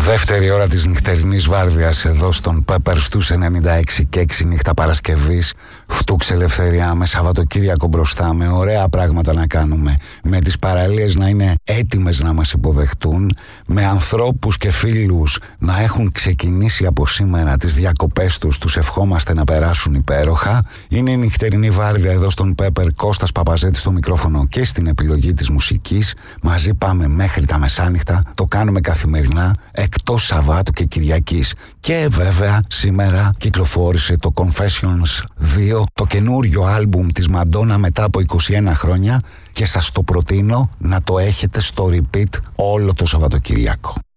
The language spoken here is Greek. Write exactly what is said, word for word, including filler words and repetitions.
Δεύτερη ώρα της νυχτερινής βάρδιας εδώ στον Pepper στους ενενήντα έξι και έξι νύχτα Παρασκευής. Φτούξε ελευθεριά με Σαββατοκύριακο μπροστά, με ωραία πράγματα να κάνουμε, με τις παραλίες να είναι έτοιμες να μας υποδεχτούν, με ανθρώπους και φίλους να έχουν ξεκινήσει από σήμερα τις διακοπές τους. Τους ευχόμαστε να περάσουν υπέροχα. Είναι η νυχτερινή βάρδια εδώ στον Pepper, Κώστας Παπαζέτης στο μικρόφωνο και στην επιλογή της μουσικής. Μαζί πάμε μέχρι τα μεσάνυχτα, το κάνουμε καθημερινά, εκτός Σαββάτου και Κυριακής. Και βέβαια σήμερα κυκλοφόρησε το Confessions δύο, το καινούριο άλμπουμ της Μαντόνα μετά από είκοσι ένα χρόνια, και σας το προτείνω να το έχετε στο repeat όλο το Σαββατοκυριακό.